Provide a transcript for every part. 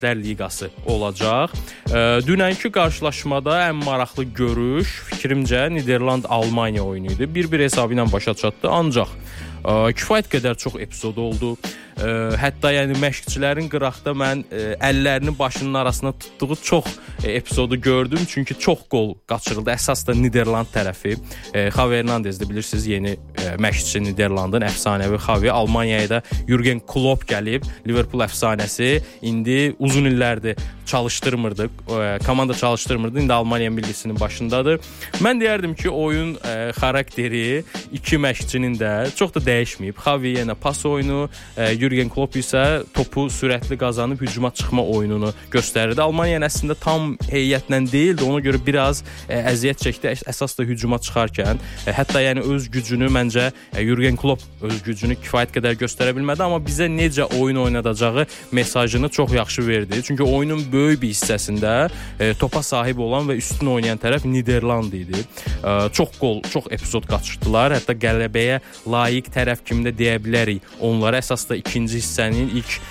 Liqası olacaq. Dünənki qarşılaşmada ən maraqlı görüş fikrimcə Niderland-Almaniya oyunu idi. 1-1 hesabı ilə başa çatdı, ancaq kifayət qədər çox epizod oldu. Hətta yəni məşqçilərin qıraqda mən əllərinin başının arasına tutduğu çox epizodu gördüm. Çünki çox gol qaçırıldı. Əsas da Niderland tərəfi. Xavi Hernandez'dir, bilirsiniz, yeni məşqçi Niderlandın əfsanəvi Xavi. Almaniyaya da Jürgen Klopp gəlib. Liverpool əfsanəsi. İndi uzun illərdir çalışdırmırdı. Komanda çalışdırmırdı. İndi Almaniya millisinin başındadır. Mən deyərdim ki, oyun xarakteri iki məşqçinin də çox da dəyişməyib. Xavi yenə pas oyunu, Jürgen Klopp isə topu sürətli qazanıb hücuma çıxma oyununu göstərirdi. Almaniya əslində tam heyətlə deyildi. Ona görə biraz əziyyət çəkdi. Əsas da hücuma çıxarkən. Hətta yəni öz gücünü məncə Jürgen Klopp öz gücünü kifayət qədər göstərə bilmədi, amma bizə necə oyun oynadacağı mesajını çox yaxşı verdi. Çünki oyunun böyük bir hissəsində topa sahib olan və üstün oynayan tərəf Niderland idi. Çox gol, çox epizod qaçırtdılar. Hətta qələbəyə layiq tərəf kimi də deyə bilərik. Onlara əsas da ikinci hissənin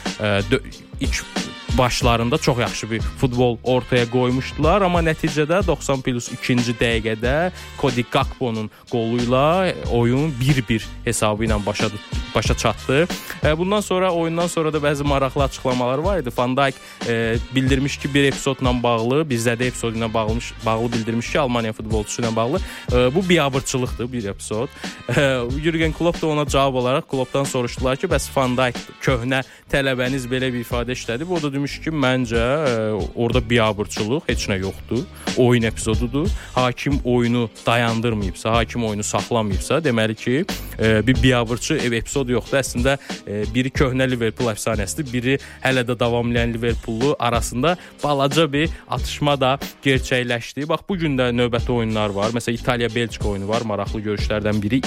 ilk başlarında çox yaxşı bir futbol ortaya qoymuşdular, amma nəticədə 90+2-ci dəqiqədə Cody Gakpo'nun qoluyla oyun 1-1 hesabı ilə başa çatdı. Bundan sonra, oyundan sonra da bəzi maraqlı açıqlamalar var idi. Van Dijk bildirmiş ki, bir epizodla bağlı, bizdə də epizod ilə bağlı bildirmiş ki, Almaniya futbolçusu ilə bağlı. Bu biabırçılıqdır, bir epizod. Jürgen Klopp da ona cavab olaraq Kloppdan soruşdular ki, bəs Van Dijk köhnə tələbəniz belə bir ifadə işlədib. O da demiş ki, məncə orada biabırçılıq heç nə yoxdur. Oyun epizodudur. Hakim oyunu dayandırmayıbsa, hakim oyunu saxlamayıbsa, deməli ki, bir biabırçı epizodu yoxdur. Əslində biri köhnə Liverpool əfsanəsidir, biri hələ də davamlayan Liverpoollu arasında balaca bir atışma da gerçəkləşdi. Bax, bu gün də növbəti oyunlar var. Məsələn, İtaliya-Belçika oyunu var. Maraqlı görüşlərdən biri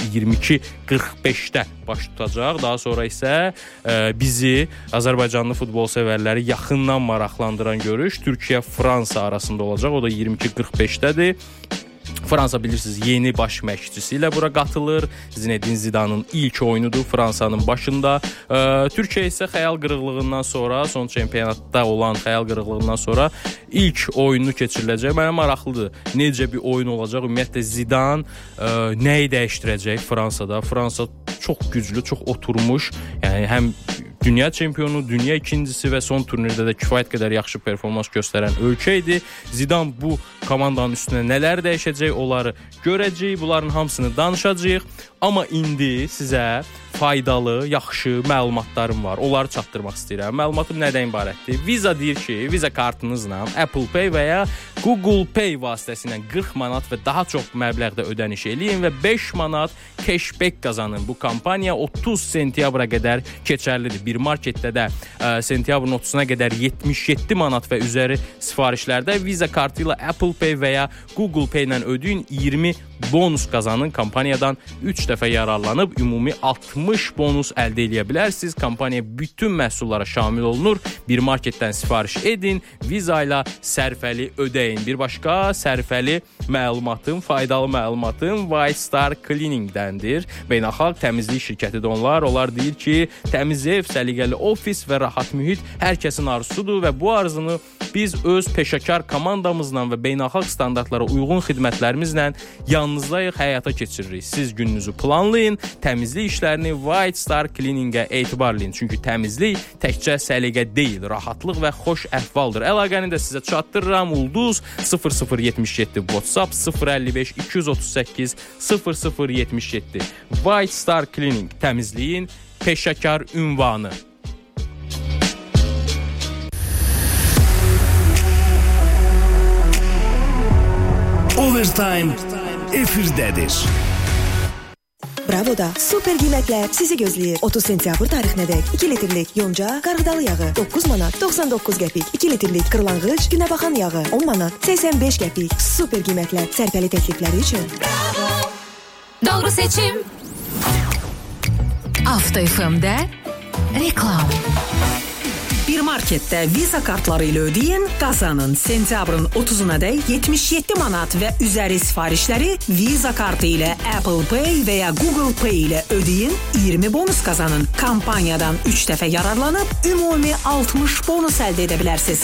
22:45-də baş tutacaq. Daha sonra isə bizi, Azərbaycanlı futbol sevərləri yaxından maraqlandıran görüş Türkiyə-Fransa arasında olacaq. O da 22:45-dədir. Fransa, bilirsiniz, yeni baş məşqçisi ilə bura qatılır. Zinedine Zidane'ın ilk oyunudur Fransanın başında. Türkiyə isə xəyal qırıqlığından sonra, son çempionatda olan xəyal qırıqlığından sonra ilk oyununu keçiriləcək. Mənə maraqlıdır. Necə bir oyun olacaq? Ümumiyyətlə Zidane nəyi dəyişdirəcək Fransada? Fransa çox güclü, çox oturmuş. Yəni həm dünya çempionu, dünya ikincisi və son turnirdə də kifayət qədər yaxşı performans göstərən ölkə idi. Zidane bu komandanın üstünə nələr dəyişəcək, onları görəcəyik, bunların hamısını danışacağıq. Amma indi sizə faydalı, yaxşı məlumatlarım var. Onları çatdırmaq istəyirəm. Məlumatım nədən ibarətdir? Visa deyir ki, Visa kartınızla Apple Pay və ya Google Pay vasitəsilə 40 manat və daha çox məbləğdə ödəniş eləyin və 5 manat cashback qazanın. Bu kampaniya 30 sentyabra qədər keçərlidir. Bir marketdə də sentyabrın 30-una qədər 77 manat və üzəri sifarişlərdə Visa kartı ilə Apple Pay və ya Google Pay ilə ödəyin, 20 bonus qazanın. Kampaniyadan 3 dəfə yararlanıb ümumi 60 bonus əldə edə bilərsiniz. Kampaniya bütün məhsullara şamil olunur. Bir marketdən sifariş edin, Visa ilə sərfəli ödəyin. Bir başqa sərfəli məlumatım, faydalı məlumatım White Star Cleaningdəndir. Beynəlxalq təmizlik şirkətidir onlar. Onlar deyir ki, təmiz ev, səliqəli ofis və rahat mühit hər kəsin arzusudur və bu arzunu biz öz peşəkar komandamızla və beynəlxalq standartlara uyğun xidmətlərimizlə yanınızdayıq, həyata keçiririk. Siz gününüzü planlayın, təmizlik işlərini White Star Cleaningə etibarlayın. Çünki təmizlik təkcə səliqə deyil, rahatlıq və xoş əhvaldır. Əlaqəni də sizə çatdırıram. Ulduz 0077 WhatsApp 055 238 0077. White Star Cleaning, təmizliyin peşəkar ünvanı. Overtime efirdədir. Bravo'da super qiymətlər sizi gözləyir. 30 sentyabr tarixinədək 2 litrlik yonca qarğıdalı yağı 9 manat 99 qəpik, 2 litrlik qırlangıc günəbaxan yağı 10 manat 85 qəpik. Super qiymətlər sərfəli təklifləri üçün. Bravo! Doğru seçim. Avto FM'də reklam. Bir marketdə Visa kartları ilə ödeyin, qazanın. Sentyabrın 30-una dək 77 manat və üzəri sifarişləri Visa kartı ilə Apple Pay və ya Google Pay ilə ödeyin, 20 bonus qazanın. Kampaniyadan 3 dəfə yararlanıb ümumi 60 bonus əldə edə bilərsiniz.